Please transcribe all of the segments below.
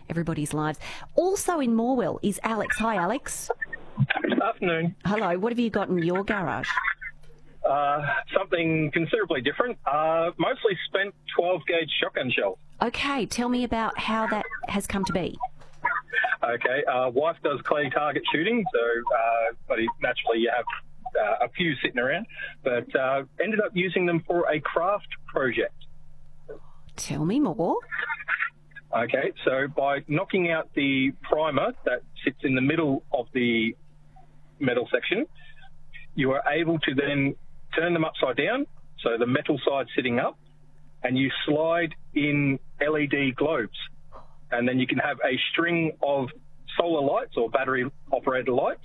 everybody's lives. Also in Morwell is Alex. Hi, Alex. Good afternoon. Hello. What have you got in your garage? Something considerably different. Mostly spent 12-gauge shotgun shells. Okay, tell me about how that has come to be. Okay, wife does clay target shooting, so but naturally you have a few sitting around, but ended up using them for a craft project. Tell me more. Okay, so by knocking out the primer that sits in the middle of the metal section, you are able to then turn them upside down, so the metal side sitting up, and you slide in LED globes. And then you can have a string of solar lights or battery-operated lights,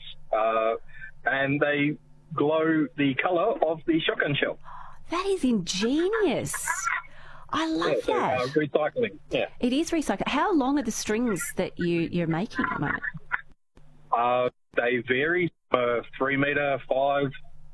and they glow the colour of the shotgun shell. That is ingenious. I love that. Recycling, yeah. It is recycling. How long are the strings that you're making at the moment? They vary, 3 metre, 5,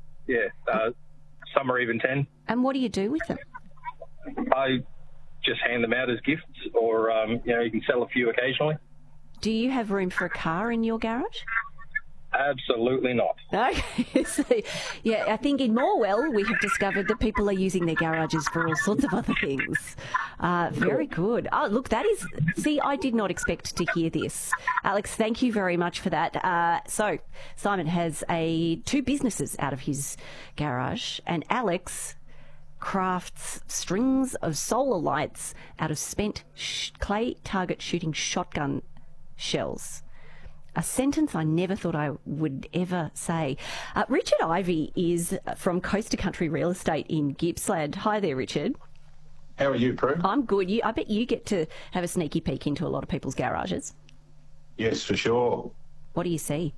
some are even 10. And what do you do with them? I just hand them out as gifts, or, you can sell a few occasionally. Do you have room for a car in your garage? Absolutely not. Okay. So, yeah, I think in Morwell we have discovered that people are using their garages for all sorts of other things. Very good. Oh, look, that is... See, I did not expect to hear this. Alex, thank you very much for that. So, Simon has 2 businesses out of his garage, and Alex crafts strings of solar lights out of spent clay target shooting shotgun shells. A sentence I never thought I would ever say. Richard Ivey is from Coast to Country Real Estate in Gippsland. Hi there, Richard. How are you, Prue? I'm good. I bet you get to have a sneaky peek into a lot of people's garages. Yes, for sure. What do you see?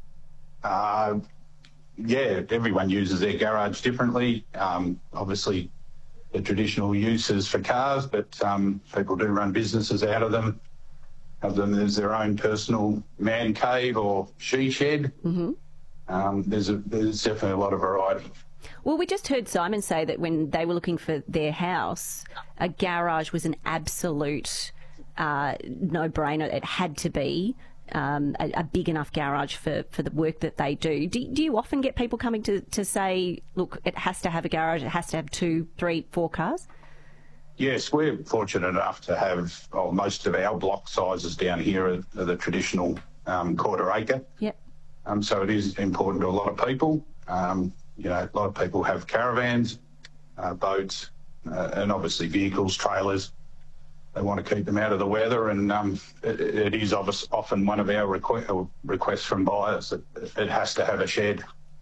Everyone uses their garage differently. Obviously, the traditional use is for cars, but people do run businesses out of them. Have them as their own personal man cave or she shed. Mm-hmm. There's definitely a lot of variety. Well, we just heard Simon say that when they were looking for their house, a garage was an absolute no-brainer. It had to be a big enough garage for the work that they do. Do you often get people coming to say, look, it has to have a garage, it has to have 2, 3, 4 cars? Yes, we're fortunate enough to have most of our block sizes down here are the traditional quarter acre. Yep. So it is important to a lot of people. A lot of people have caravans, boats, and obviously vehicles, trailers. They want to keep them out of the weather, and it is often one of our requests from buyers that it has to have a shed.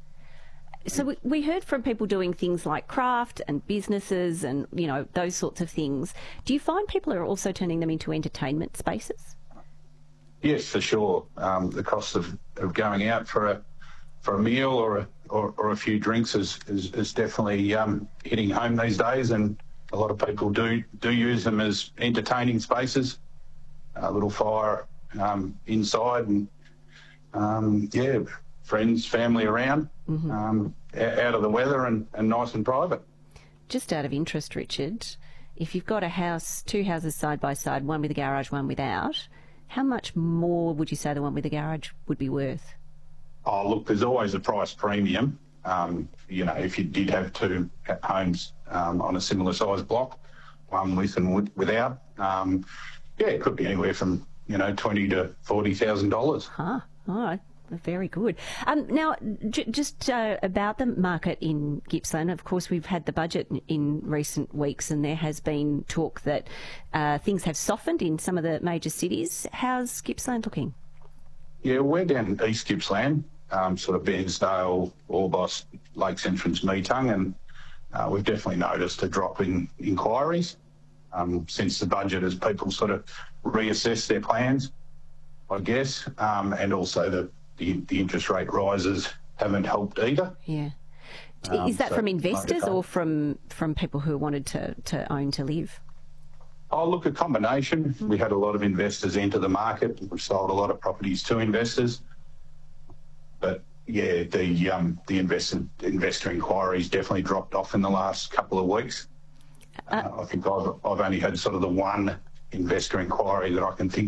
So we heard from people doing things like craft and businesses and, those sorts of things. Do you find people are also turning them into entertainment spaces? Yes, for sure. The cost of going out for a meal or a few drinks is definitely hitting home these days, and a lot of people do use them as entertaining spaces. A little fire inside, and friends, family around, mm-hmm. Out of the weather and nice and private. Just out of interest, Richard, if you've got a house, 2 houses side by side, one with a garage, one without, how much more would you say the one with a garage would be worth? Oh, look, there's always a price premium. If you did have 2 homes on a similar size block, one with and without, it could be anywhere from, $20,000 to $40,000. Huh, all right. Very good. Now, just about the market in Gippsland, of course, we've had the budget in recent weeks, and there has been talk that things have softened in some of the major cities. How's Gippsland looking? Yeah, we're down in East Gippsland, sort of Bairnsdale, Orbost, Lakes Entrance, Meetung, and we've definitely noticed a drop in inquiries since the budget, as people sort of reassess their plans, I guess, and also the interest rate rises haven't helped either. Yeah. Is that from investors or from people who wanted to own to live? Oh, look, a combination. Mm-hmm. We had a lot of investors enter the market. We've sold a lot of properties to investors. But, yeah, the investor inquiries definitely dropped off in the last couple of weeks. I think I've only had sort of the one investor inquiry that I can think